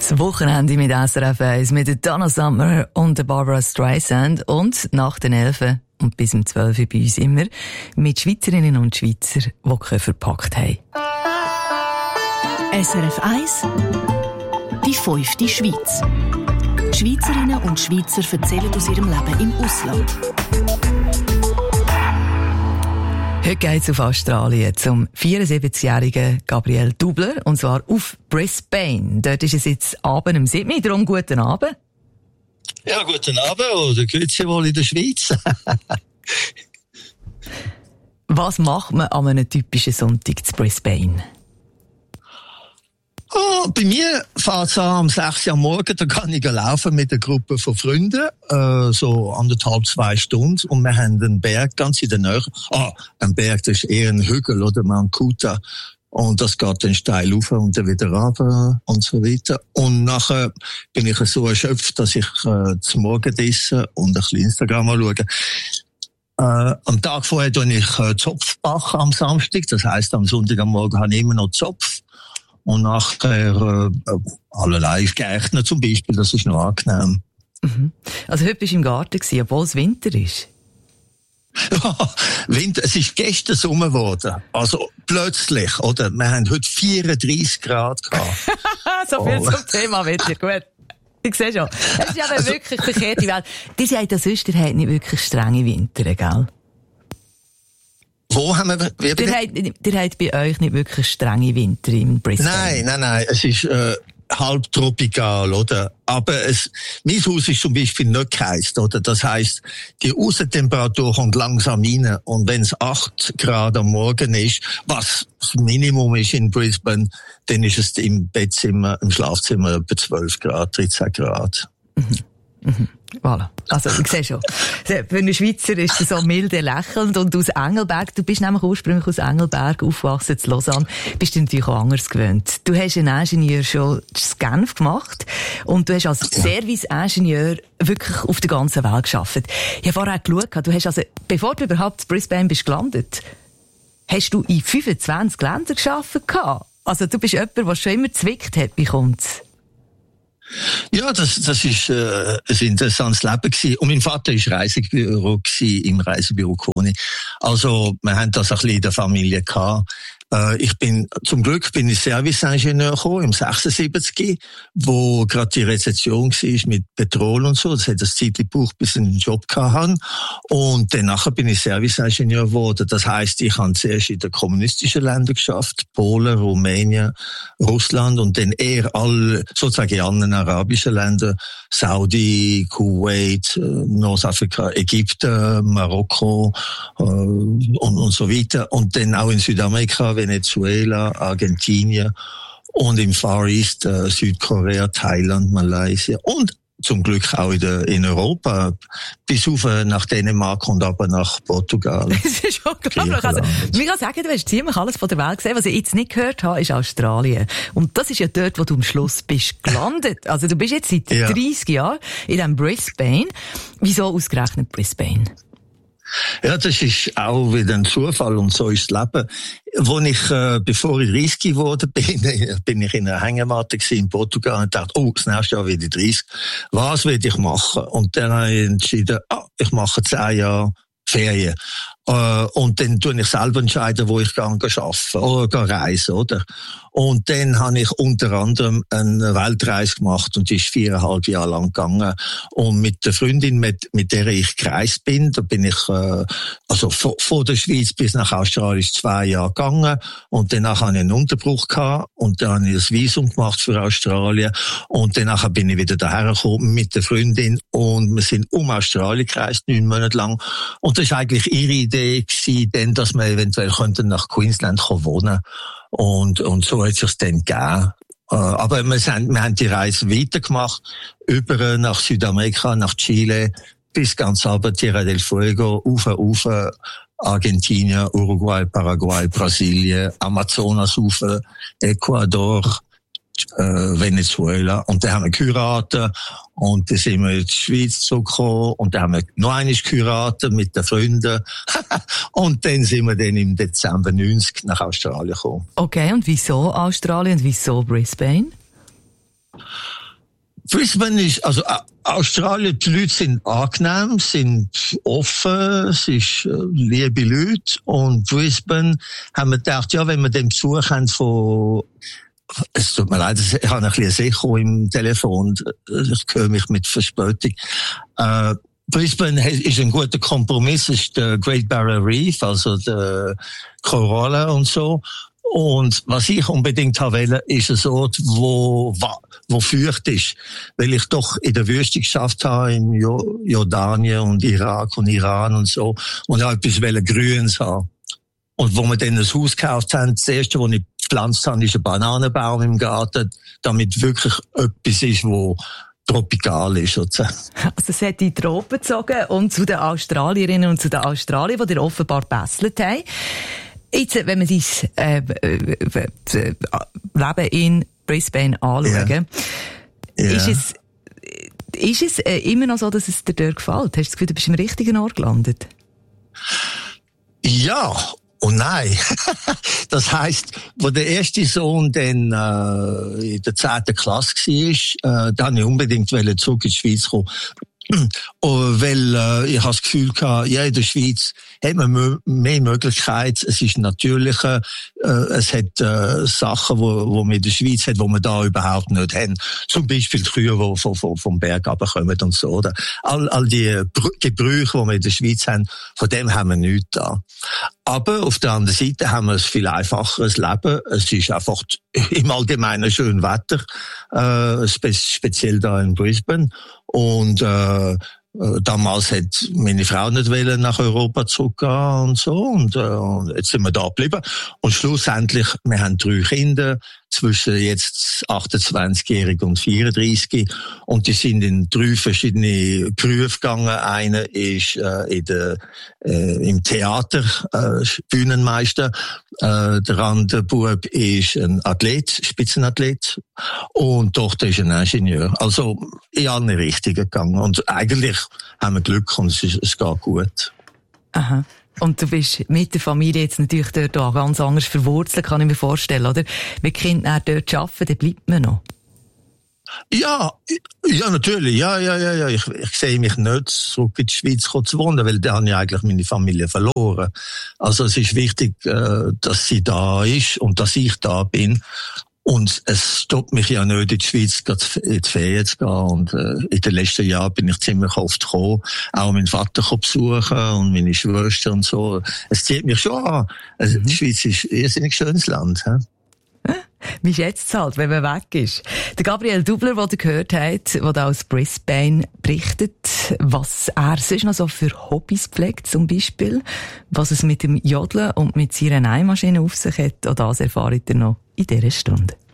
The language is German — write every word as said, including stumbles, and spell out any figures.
Das Wochenende mit S R F eins, mit der Donna Summer und der Barbara Streisand und nach den Elfen und bis um zwölf Uhr bei uns immer mit Schweizerinnen und Schweizer, die Koffer verpackt haben. S R F eins, die fünfte Schweiz. Schweizerinnen und Schweizer erzählen aus ihrem Leben im Ausland. Heute geht's auf Australien zum vierundsiebzigjährigen Gabriel Dubler, und zwar auf Brisbane. Dort ist es jetzt Abend um sieben Uhr, darum guten Abend. Ja, guten Abend, oder grüezi wohl in der Schweiz. Was macht man an einem typischen Sonntag zu Brisbane? Oh, bei mir fährt es am sechs Uhr am Morgen, da kann ich laufen mit einer Gruppe von Freunden, äh, so anderthalb, zwei Stunden, und wir haben einen Berg ganz in der Nähe. Ah, ein Berg, das ist eher ein Hügel, oder Mount Kuta. Und das geht dann steil rauf und dann wieder runter und so weiter. Und nachher bin ich so erschöpft, dass ich äh, zum Morgenessen und ein bisschen Instagram anschaue. Äh, am Tag vorher tue ich äh, Zopf backen am Samstag, das heisst, am Sonntag am Morgen habe ich immer noch Zopf. Und nachher äh, allerlei geeignet zum Beispiel, das ist noch angenehm. Mhm. Also heute bist du im Garten gewesen, obwohl es Winter ist. Ja, Winter, es ist gestern Sommer geworden. Also plötzlich, oder? Wir haben heute vierunddreissig Grad gehabt. So viel oh. zum Thema Wetter, gut. Ich sehe schon. Es ist ja also, wirklich verkehrt die Welt. Die sagt ja sonst, ihr habt nicht wirklich strenge Winter, gell? Wo haben wir... Wie ihr, habt, ihr habt bei euch nicht wirklich strenge Winter im Brisbane. Nein, nein, nein. Es ist äh, halb tropikal, oder? Aber es, mein Haus ist zum Beispiel nicht geheizt, oder? Das heisst, die Aussentemperatur kommt langsam rein. Und wenn es acht Grad am Morgen ist, was das Minimum ist in Brisbane, dann ist es im Bettzimmer, im Schlafzimmer etwa zwölf Grad, dreizehn Grad. Mhm. Mhm. Voilà. Also, ich sehe schon. Für einen Schweizer ist es so milde lächelnd, und aus Engelberg, du bist nämlich ursprünglich aus Engelberg aufgewachsen, zu Lausanne, bist du natürlich auch anders gewöhnt. Du hast einen Ingenieur schon in Genf gemacht und du hast als Serviceingenieur wirklich auf der ganzen Welt gearbeitet. Ich habe vorher geschaut, du hast also, bevor du überhaupt in Brisbane bist gelandet, hast du in fünfundzwanzig Ländern gearbeitet. Also, du bist jemand, der schon immer zwickt hat, wie kommt's? Ja, das, das ist äh, ein interessantes Leben gewesen. Und mein Vater war Reisebüro gewesen, im Reisebüro Koni. Also, wir haben das ein bisschen in der Familie gehabt. Äh, ich bin, zum Glück bin ich Serviceingenieur gekommen, im sechsundsiebzig, wo gerade die Rezession war mit Petrol und so. Das hat das Zeit gebraucht, bis ich einen Job hatte. Und danach bin ich Serviceingenieur geworden. Das heisst, ich habe zuerst in den kommunistischen Ländern geschafft, Polen, Rumänien, Russland, und dann eher alle, sozusagen in anderen arabischen Ländern, Saudi, Kuwait, Nordafrika, Ägypten, Marokko äh, und, und so weiter. Und dann auch in Südamerika, Venezuela, Argentinien und im Far East, äh, Südkorea, Thailand, Malaysia und zum Glück auch in, der, in Europa, bis auf nach Dänemark und aber nach Portugal. Das ist unglaublich. Also, ich kann sagen, du hast ziemlich alles von der Welt gesehen. Was ich jetzt nicht gehört habe, ist Australien. Und das ist ja dort, wo du am Schluss bist gelandet. Also du bist jetzt seit ja. dreißig Jahren in diesem Brisbane. Wieso ausgerechnet Brisbane? Ja, das ist auch wieder ein Zufall, und so ist das Leben. Wo ich, äh, bevor ich dreißig geworden bin, bin ich in einer Hängematte in Portugal und dachte, oh, das nächste Jahr werde ich dreißig. Was will ich machen? Und dann habe ich entschieden, ah, ich mache zehn Jahre Ferien. Äh, und dann tue ich selber entscheiden, wo ich gehe arbeiten oder gehe reisen, oder? Und dann habe ich unter anderem eine Weltreise gemacht, und die ist viereinhalb Jahre lang gegangen. Und mit der Freundin, mit, mit der ich gereist bin, da bin ich, äh, also von, von der Schweiz bis nach Australien ist zwei Jahre gegangen. Und danach habe ich einen Unterbruch gehabt, und dann habe ich das Visum gemacht für Australien. Und danach bin ich wieder daher gekommen mit der Freundin, und wir sind um Australien gereist, neun Monate lang. Und das war eigentlich ihre Idee gewesen, denn, dass wir eventuell könnten nach Queensland wohnen. Und, und so hat es sich dann gegeben. Aber wir, sind, wir haben die Reise weitergemacht, über nach Südamerika, nach Chile, bis ganz runter, Tierra del Fuego, rauf, rauf, Argentinien, Uruguay, Paraguay, Brasilien, Amazonas rauf, Ecuador, äh, Venezuela. Und dann haben wir geheiratet, und dann sind wir in die Schweiz zurückgekommen, und dann haben wir noch einmal geheiratet mit den Freunden. Und dann sind wir dann im Dezember neunzig nach Australien gekommen. Okay, und wieso Australien und wieso Brisbane? Brisbane ist, also Australien, die Leute sind angenehm, sind offen, es ist äh, liebe Leute. Und Brisbane haben wir gedacht, ja, wenn wir den Besuch haben von, es tut mir leid, ich habe ein bisschen ein Echo im Telefon, ich höre mich mit Verspätung. Äh, Brisbane ist ein guter Kompromiss, es ist der Great Barrier Reef, also der Korallen und so. Und was ich unbedingt wollte, ist ein Ort, wo, wo feucht ist. Weil ich doch in der Wüste geschafft habe, in Jordanien und Irak und Iran und so. Und auch etwas Grünes haben. Und wo wir dann ein Haus gekauft haben, das erste, was ich gepflanzt habe, ist ein Bananenbaum im Garten, damit wirklich etwas ist, wo tropikal ist, sozusagen. Also es hat die Tropen gezogen und zu den Australierinnen und zu den Australiern, die dir offenbar gebesselt haben. Jetzt, wenn wir dein äh, äh, Leben in Brisbane anschauen, yeah. Yeah. ist es, ist es äh, immer noch so, dass es dir dort gefällt? Hast du das Gefühl, du bist im richtigen Ort gelandet? Ja. Oh nein. Das heisst, wo der erste Sohn dann äh, in der zehnten Klasse war, äh, dann ich unbedingt zurück in die Schweiz kommen. Weil äh, ich habe das Gefühl gehabt, ja, in der Schweiz hat man m- mehr Möglichkeiten, es ist natürlicher, äh, es hat äh, Sachen, wo, wo man in der Schweiz hat, wo man da überhaupt nicht haben. Zum Beispiel die Kühe, die vom, vom, vom Berg runterkommen und so. Oder? All, all die Br- Gebrüche, die wir in der Schweiz haben, von dem haben wir nichts da. Aber auf der anderen Seite haben wir ein viel einfacheres Leben. Es ist einfach im Allgemeinen schön Wetter, äh, spe- speziell da in Brisbane. Und äh, damals hat meine Frau nicht wollen nach Europa zurückgehen und so. Und, äh, und jetzt sind wir da geblieben. Und schlussendlich, wir haben drei Kinder, zwischen jetzt achtundzwanzigjährig und vierunddreißig. Und die sind in drei verschiedene Berufe gegangen. Einer ist äh, in der, äh, im Theater äh, Bühnenmeister. Äh, der andere Bub ist ein Athlet, Spitzenathlet. Und die Tochter ist ein Ingenieur. Also in alle Richtungen gegangen. Und eigentlich haben wir Glück und es, ist, es geht gut. Aha. Und du bist mit der Familie jetzt natürlich dort auch ganz anders verwurzelt, kann ich mir vorstellen, oder? Wenn die Kinder dort arbeiten, dann bleibt man noch. Ja, ja, natürlich, ja, ja, ja, ja. Ich, ich sehe mich nicht zurück in die Schweiz zu wohnen, weil da habe ich eigentlich meine Familie verloren. Also es ist wichtig, dass sie da ist und dass ich da bin. Und es stoppt mich ja nicht, in die Schweiz in die Ferien zu gehen. Und äh, in den letzten Jahren bin ich ziemlich oft gekommen, auch meinen Vater besuchen und meine Schwester und so. Es zieht mich schon an. Also, die Schweiz ist ein irrsinnig schönes Land. He? Wie schätzt es halt, wenn man weg ist? Der Gabriel Dubler, den ihr gehört habt, der aus Brisbane berichtet, was er sonst noch so für Hobbys pflegt, zum Beispiel, was es mit dem Jodeln und mit seiner Nähmaschine auf sich hat, auch das erfahrt ihr noch in dieser Stunde.